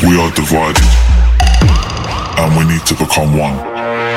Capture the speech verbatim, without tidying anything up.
We are divided, and we need to become one.